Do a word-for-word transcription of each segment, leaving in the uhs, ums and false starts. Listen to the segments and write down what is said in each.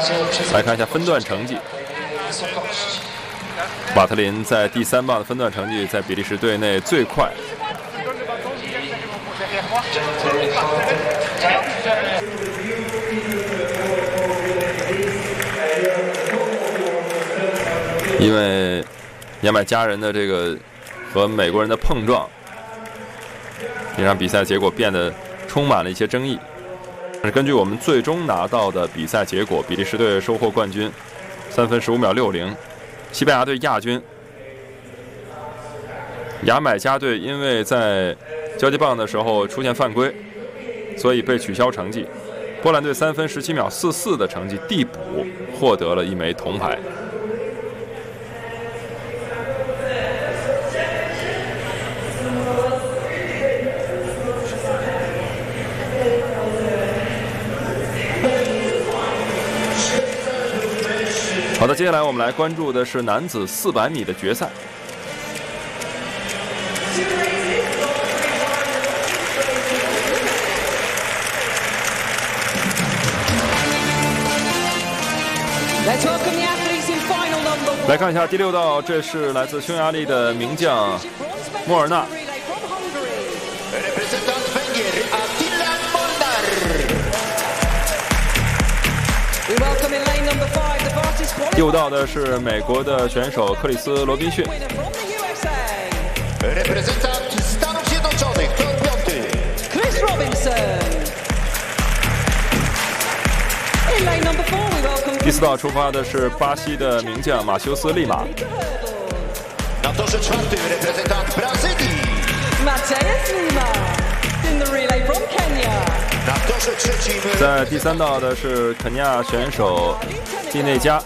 来看一下分段成绩，瓦特林在第三棒的分段成绩在比利时队内最快。因为牙买加人的这个和美国人的碰撞，也让比赛结果变得充满了一些争议。但是根据我们最终拿到的比赛结果，比利时队收获冠军，三分十五秒六零。西班牙队亚军。牙买加队因为在交接棒的时候出现犯规，所以被取消成绩。波兰队三分十七秒四四的成绩递补，获得了一枚铜牌。好的，接下来我们来关注的是男子四百米的决赛。来看一下第六道，这是来自匈牙利的名将莫尔纳。右道的是美国的选手克里斯·罗宾逊。第四道出发的是巴西的名将马修斯·利马。在第三道的是肯尼亚选手蒂内加。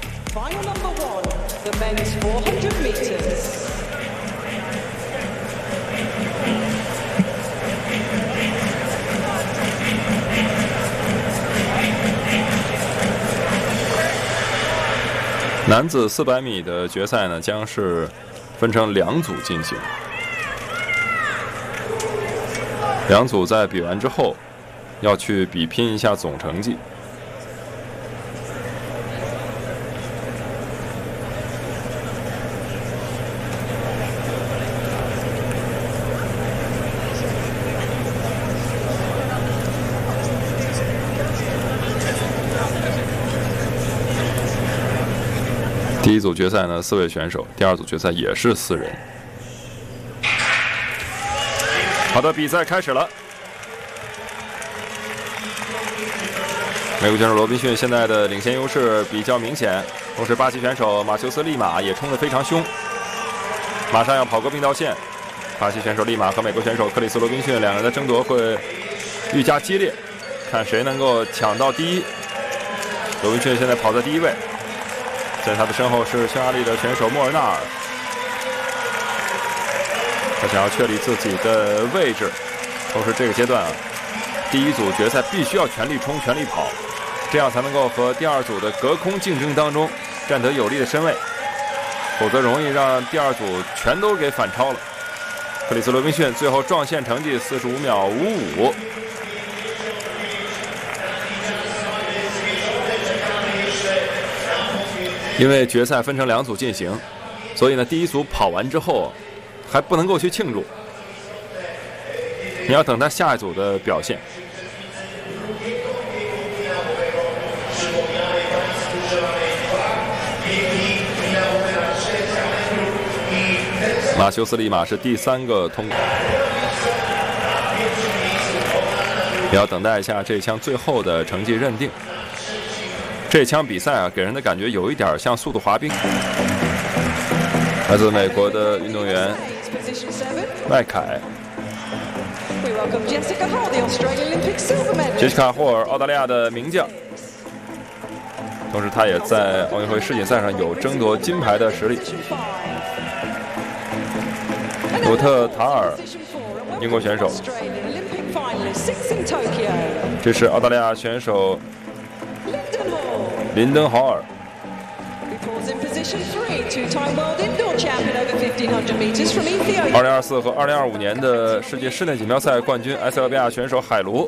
男子四百米的决赛呢，将是分成两组进行。两组在比完之后，要去比拼一下总成绩。第一组决赛呢，四位选手；第二组决赛也是四人。好的，比赛开始了。美国选手罗宾逊现在的领先优势比较明显，同时巴西选手马修斯·利马也冲得非常凶，马上要跑过并道线。巴西选手利马和美国选手克里斯·罗宾逊两人的争夺会愈加激烈，看谁能够抢到第一。罗宾逊现在跑在第一位。在他的身后是匈牙利的选手莫尔纳尔，他想要确立自己的位置。同时，这个阶段啊，第一组决赛必须要全力冲、全力跑，这样才能够和第二组的隔空竞争当中占得有利的身位，否则容易让第二组全都给反超了。克里斯·罗宾逊最后撞线成绩四十五秒五五。因为决赛分成两组进行，所以呢，第一组跑完之后还不能够去庆祝，你要等待下一组的表现。马修斯·利马是第三个通过，也要等待一下这枪最后的成绩认定。这枪比赛啊，给人的感觉有一点像速度滑冰。来自美国的运动员麦凯，杰西卡·霍尔，澳大利亚的名将，同时他也在奥运会世锦赛上有争夺金牌的实力。努特塔尔，英国选手，这是澳大利亚选手林登豪尔。二零二四和二零二五年的世界室内锦标赛冠军埃塞俄比亚选手海卢。